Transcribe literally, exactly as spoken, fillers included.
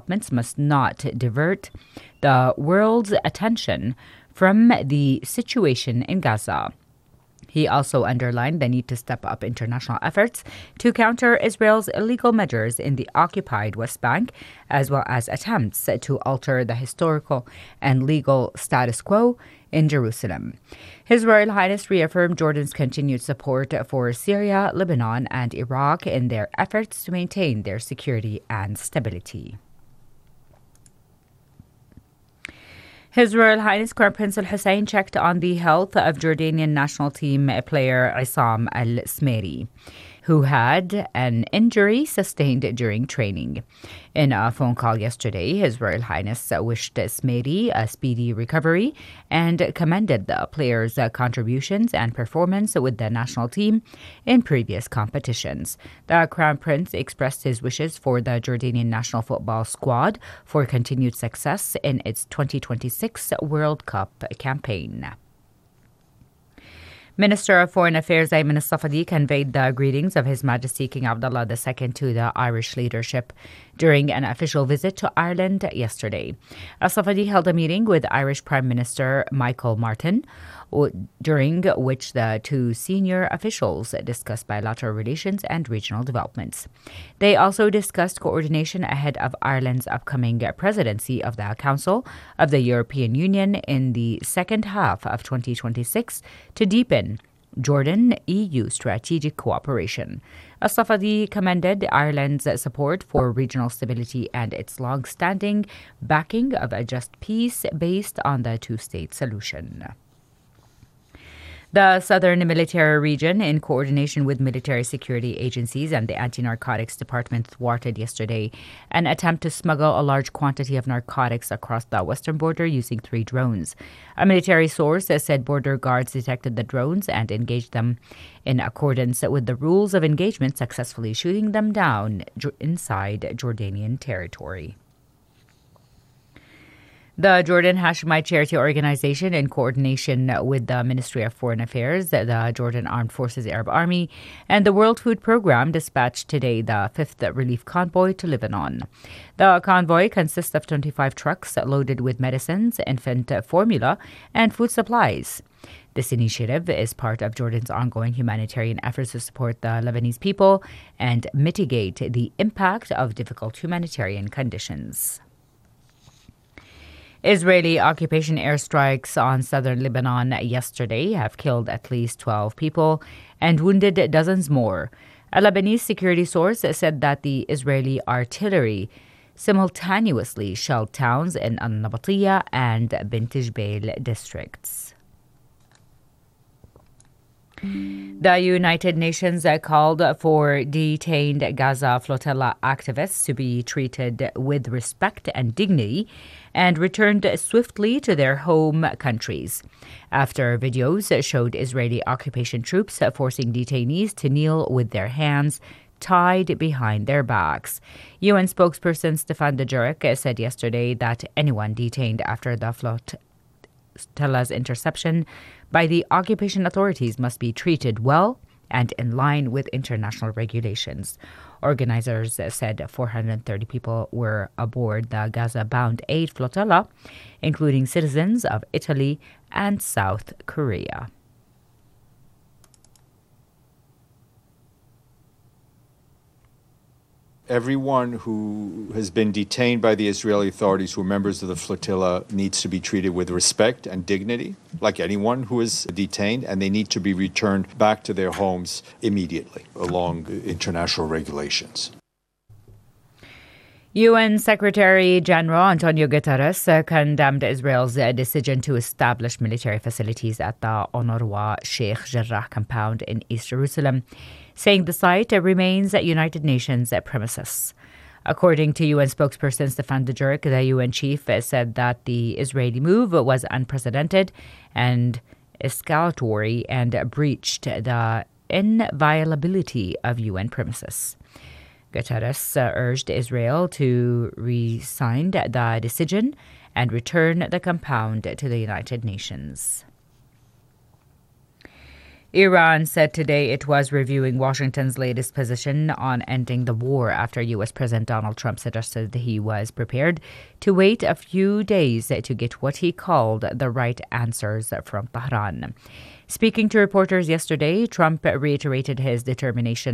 developments must not divert the world's attention from the situation in Gaza. He also underlined the need to step up international efforts to counter Israel's illegal measures in the occupied West Bank, as well as attempts to alter the historical and legal status quo in Jerusalem. His Royal Highness reaffirmed Jordan's continued support for Syria, Lebanon, and Iraq in their efforts to maintain their security and stability. His Royal Highness Crown Prince Al Hussein checked on the health of Jordanian national team player Issam Al Smeri, who had an injury sustained during training. In a phone call yesterday, His Royal Highness wished Smeri a speedy recovery and commended the player's contributions and performance with the national team in previous competitions. The Crown Prince expressed his wishes for the Jordanian national football squad for continued success in its twenty twenty-six World Cup campaign. Minister of Foreign Affairs Ayman Al-Safadi conveyed the greetings of His Majesty King Abdullah the Second to the Irish leadership during an official visit to Ireland yesterday. Al-Safadi held a meeting with Irish Prime Minister Michael Martin, during which the two senior officials discussed bilateral relations and regional developments. They also discussed coordination ahead of Ireland's upcoming presidency of the Council of the European Union in the second half of twenty twenty-six to deepen Jordan-E U strategic cooperation. Al-Safadi commended Ireland's support for regional stability and its long-standing backing of a just peace based on the two-state solution. The Southern Military Region, in coordination with military security agencies and the Anti-Narcotics Department, thwarted yesterday an attempt to smuggle a large quantity of narcotics across the western border using three drones. A military source said border guards detected the drones and engaged them in accordance with the rules of engagement, successfully shooting them down inside Jordanian territory. The Jordan Hashemite Charity Organization, in coordination with the Ministry of Foreign Affairs, the Jordan Armed Forces Arab Army, and the World Food Programme, dispatched today the fifth relief convoy to Lebanon. The convoy consists of twenty-five trucks loaded with medicines, infant formula, and food supplies. This initiative is part of Jordan's ongoing humanitarian efforts to support the Lebanese people and mitigate the impact of difficult humanitarian conditions. Israeli occupation airstrikes on southern Lebanon yesterday have killed at least twelve people and wounded dozens more. A Lebanese security source said that the Israeli artillery simultaneously shelled towns in Al-Nabatiya and Bint Jbeil districts. The United Nations called for detained Gaza flotilla activists to be treated with respect and dignity and returned swiftly to their home countries, after videos showed Israeli occupation troops forcing detainees to kneel with their hands tied behind their backs. U N spokesperson Stefan Dujarric said yesterday that anyone detained after the flotilla's interception by the occupation authorities must be treated well and in line with international regulations. Organizers said four hundred thirty people were aboard the Gaza-bound aid flotilla, including citizens of Italy and South Korea. Everyone who has been detained by the Israeli authorities who are members of the flotilla needs to be treated with respect and dignity, like anyone who is detained, and they need to be returned back to their homes immediately, along international regulations. U N Secretary General Antonio Guterres condemned Israel's decision to establish military facilities at the UNRWA Sheikh Jarrah compound in East Jerusalem, saying the site remains United Nations premises. According to U N spokesperson Stefan Dujarric, the U N chief said that the Israeli move was unprecedented and escalatory and breached the inviolability of U N premises. Guterres uh, urged Israel to rescind the decision and return the compound to the United Nations. Iran said today it was reviewing Washington's latest position on ending the war after U S. President Donald Trump suggested he was prepared to wait a few days to get what he called the right answers from Tehran. Speaking to reporters yesterday, Trump reiterated his determination